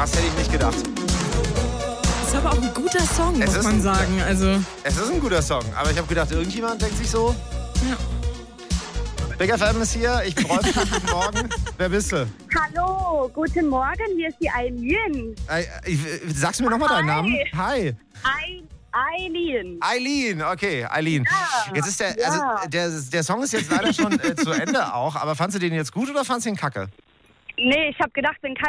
Das hätte ich nicht gedacht. Das ist aber auch ein guter Song, muss man sagen. Also, es ist ein guter Song, aber ich habe gedacht, irgendjemand denkt sich so... ja. Big FM ist hier, ich freue mich. Guten Morgen. Wer bist du? Hallo, guten Morgen, hier ist die Eileen. Sagst du mir nochmal deinen Namen? Hi. Eileen. Eileen, okay, Eileen. Ja, Jetzt ist ja. der Song ist jetzt leider schon zu Ende auch, aber fandst du den jetzt gut oder fandst du den kacke? Nee, ich habe gedacht, wenn